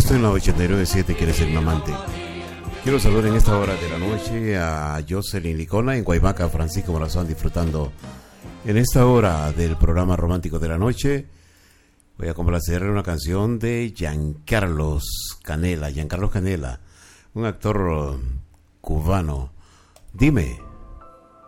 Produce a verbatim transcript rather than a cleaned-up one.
Estoy en la ochenta y nueve punto siete, ¿quieres ser mi amante? Quiero saludar en esta hora de la noche a Jocelyn Licona en Guaymaca, Francisco Morazán, disfrutando en esta hora del programa romántico de la noche. Voy a complacer una canción de Giancarlos Canela, Giancarlos Canela, un actor cubano. Dime.